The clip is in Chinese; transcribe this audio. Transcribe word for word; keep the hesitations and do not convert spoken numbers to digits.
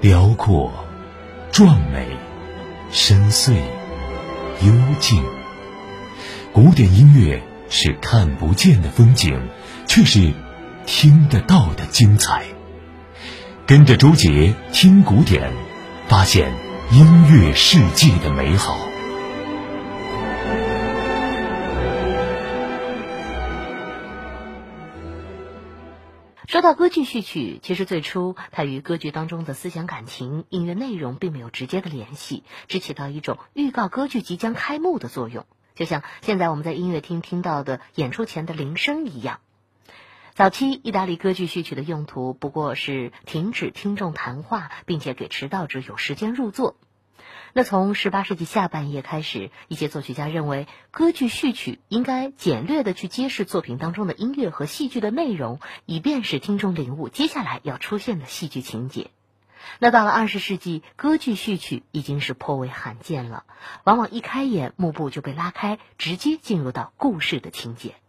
辽阔、壮美、深邃、幽静。古典音乐是看不见的风景，却是听得到的精彩。跟着周杰听古典，发现音乐世界的美好。 说到歌剧序曲，其实最初它与歌剧当中的思想感情、音乐内容并没有直接的联系，只起到一种预告歌剧即将开幕的作用，就像现在我们在音乐厅听到的演出前的铃声一样。早期意大利歌剧序曲的用途不过是停止听众谈话，并且给迟到者有时间入座。那从十八世纪下半叶开始，一些作曲家认为歌剧序曲应该简略地去揭示作品当中的音乐和戏剧的内容，以便使听众领悟接下来要出现的戏剧情节。那到了二十世纪，歌剧序曲已经是颇为罕见了，往往一开演幕布就被拉开，直接进入到故事的情节。